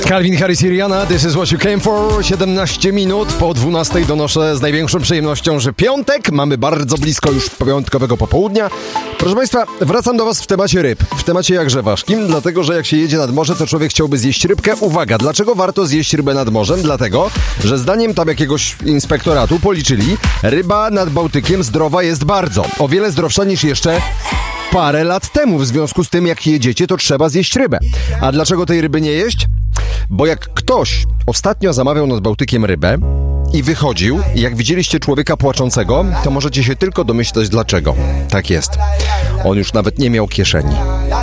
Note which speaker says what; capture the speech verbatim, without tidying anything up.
Speaker 1: Calvin Harris i Rihanna, This is what you came for. siedemnaście minut po dwunastej donoszę z największą przyjemnością, że piątek, mamy bardzo blisko już piątkowego popołudnia. Proszę Państwa, wracam do Was w temacie ryb, w temacie jakże ważkim, dlatego, że jak się jedzie nad morze, to człowiek chciałby zjeść rybkę. Uwaga, dlaczego warto zjeść rybę nad morzem? Dlatego, że zdaniem tam jakiegoś inspektoratu policzyli, ryba nad Bałtykiem zdrowa jest bardzo, o wiele zdrowsza niż jeszcze parę lat temu. W związku z tym, jak jedziecie, to trzeba zjeść rybę. A dlaczego tej ryby nie jeść? Bo jak ktoś ostatnio zamawiał nad Bałtykiem rybę i wychodził, i jak widzieliście człowieka płaczącego, to możecie się tylko domyślać dlaczego. Tak jest. On już nawet nie miał kieszeni.